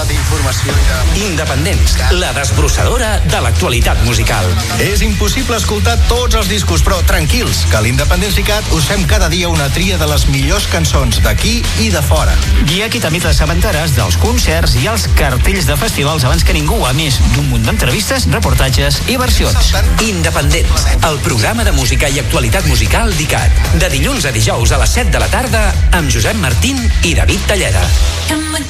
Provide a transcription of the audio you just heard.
d'informació i de... Independents, la desbrossadora de l'actualitat musical. És impossible escoltar tots els discos, però tranquils, que a l'Independents ICAT us fem cada dia una tria de les millors cançons d'aquí i de fora. Guia qui també t'assabentaràs dels concerts i els cartells de festivals abans que ningú, a més d'un munt d'entrevistes, reportatges i versions. Independents, el programa de música i actualitat musical d'ICAT. De dilluns a dijous a les 7 de la tarda amb Josep Martín i David Talleda.